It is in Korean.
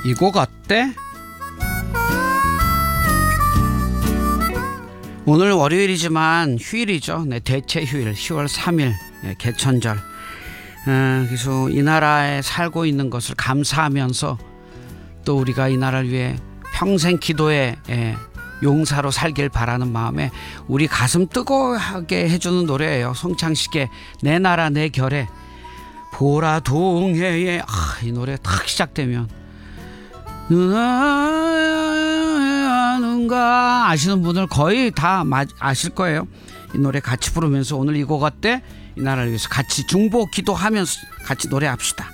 이 곡 어때? 오늘 월요일이지만 휴일이죠. 네, 대체 휴일 10월 3일 네, 개천절. 그래서 이 나라에 살고 있는 것을 감사하면서 또 우리가 이 나라를 위해 평생 기도의 용사로 살길 바라는 마음에 우리 가슴 뜨거워하게 해주는 노래예요. 송창식의 내 나라 내 결에. 보라 동해에 이 노래 탁 시작되면 누가 아시는 분들 거의 다 아실 거예요. 이 노래 같이 부르면서 오늘 이 곡 어때? 이 나라를 위해서 같이 중보 기도하면서 같이 노래합시다.